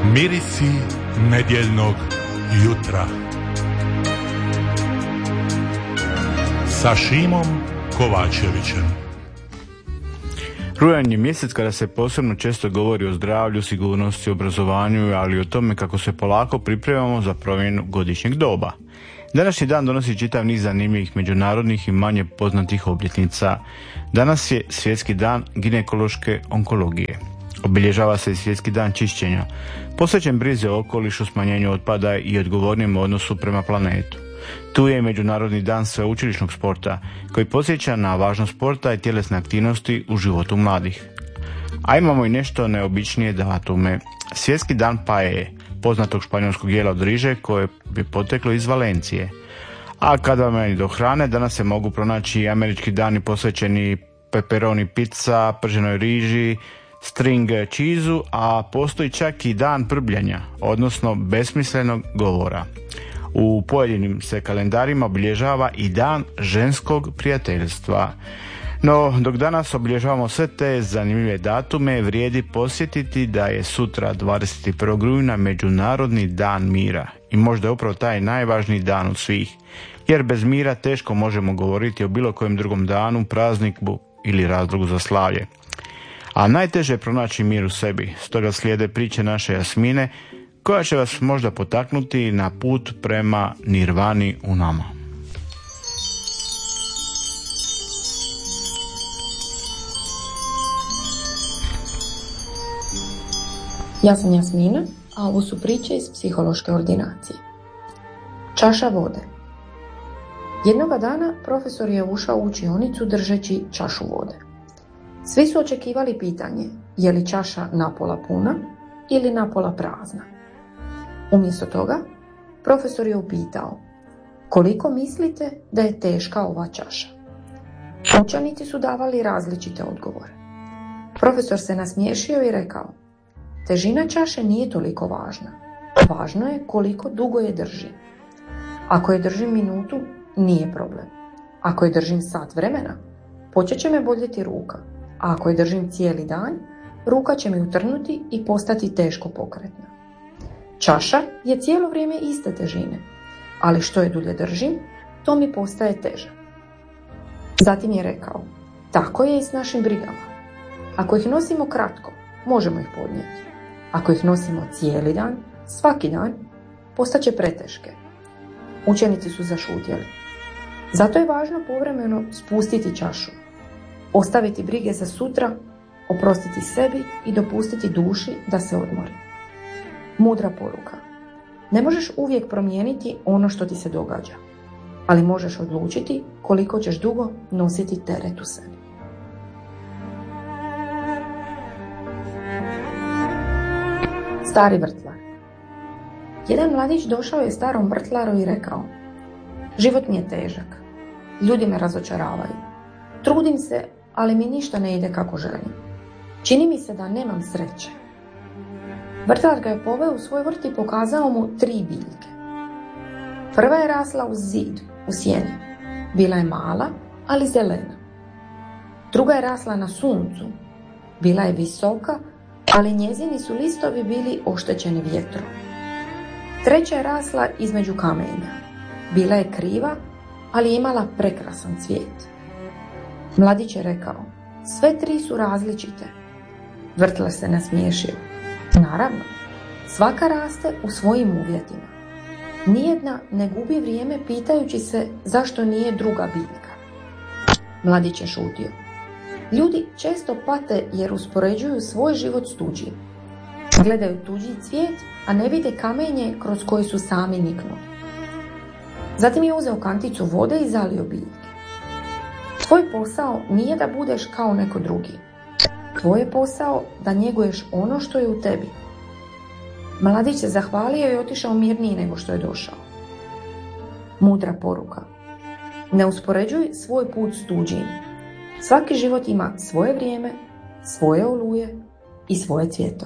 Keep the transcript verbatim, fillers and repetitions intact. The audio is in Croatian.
Mirisi nedjeljnog jutra sa Šimom Kovačevićem. Rujan je mjesec kada se posebno često govori o zdravlju, sigurnosti, obrazovanju, ali i o tome kako se polako pripremamo za promjenu godišnjeg doba. Današnji dan donosi čitav niz zanimljivih međunarodnih i manje poznatih obljetnica. Danas je Svjetski dan ginekološke onkologije. Obilježava se i Svjetski dan čišćenja, posvećen brizi o okolišu, smanjenju otpada i odgovornijem odnosu prema planetu. Tu je i Međunarodni dan sveučilišnog sporta, koji podsjeća na važnost sporta i tjelesne aktivnosti u životu mladih. A imamo i nešto neobičnije datume. Svjetski dan paeje, poznatog španjolskog jela od riže koje bi poteklo iz Valencije. A kada meni do hrane, danas se mogu pronaći i američki dani posvećeni pepperoni pizza, prženoj riži, string cheeseu, a postoji čak i dan brbljanja, odnosno besmislenog govora. U pojedinim se kalendarima obilježava i dan ženskog prijateljstva. No, dok danas obilježavamo sve te zanimljive datume, vrijedi posjetiti da je sutra dvadeset prvog rujna Međunarodni dan mira. I možda je upravo taj najvažniji dan od svih, jer bez mira teško možemo govoriti o bilo kojem drugom danu, prazniku ili razlogu za slavlje. A najteže je pronaći mir u sebi, stoga slijede priče naše Jasmine, koja će vas možda potaknuti na put prema nirvani u nama. Ja sam Jasmina, a ovo su priče iz psihološke ordinacije. Čaša vode. Jednoga dana profesor je ušao u učionicu držeći čašu vode. Svi su očekivali pitanje, je li čaša napola puna ili napola prazna. Umjesto toga, profesor je upitao, koliko mislite da je teška ova čaša? Učenici su davali različite odgovore. Profesor se nasmiješio i rekao, težina čaše nije toliko važna. Važno je koliko dugo je držim. Ako je držim minutu, nije problem. Ako je držim sat vremena, počet će me boljeti ruka. A ako je držim cijeli dan, ruka će mi utrnuti i postati teško pokretna. Čaša je cijelo vrijeme iste težine, ali što je dulje držim, to mi postaje teže. Zatim je rekao, tako je i s našim brigama. Ako ih nosimo kratko, možemo ih podnijeti. Ako ih nosimo cijeli dan, svaki dan, postaće preteške. Učenici su zašutjeli. Zato je važno povremeno spustiti čašu, ostaviti brige za sutra, oprostiti sebi i dopustiti duši da se odmori. Mudra poruka. Ne možeš uvijek promijeniti ono što ti se događa, ali možeš odlučiti koliko ćeš dugo nositi teret u sebi. Stari vrtlar. Jedan mladić došao je starom vrtlaru i rekao, život mi je težak, ljudi me razočaravaju, trudim se, ali mi ništa ne ide kako želim. Čini mi se da nemam sreće. Vrtlar ga je poveo u svoj vrt i pokazao mu tri biljke. Prva je rasla uz zid, u sjeni. Bila je mala, ali zelena. Druga je rasla na suncu. Bila je visoka, ali njezini su listovi bili oštećeni vjetrom. Treća je rasla između kamenja. Bila je kriva, ali je imala prekrasan cvijet. Mladić je rekao, sve tri su različite. Vrtlar se nasmiješio. Naravno, svaka raste u svojim uvjetima. Nijedna ne gubi vrijeme pitajući se zašto nije druga biljka. Mladić je šutio. Ljudi često pate jer uspoređuju svoj život s tuđim. Gledaju tuđi cvijet, a ne vide kamenje kroz koje su sami niknuli. Zatim je uzeo kanticu vode i zalio biljke. Tvoj posao nije da budeš kao neko drugi. Tvoj je posao da njeguješ ono što je u tebi. Mladić se zahvalio i otišao mirniji nego što je došao. Mudra poruka. Ne uspoređuj svoj put s tuđim. Svaki život ima svoje vrijeme, svoje oluje i svoje cvjetove.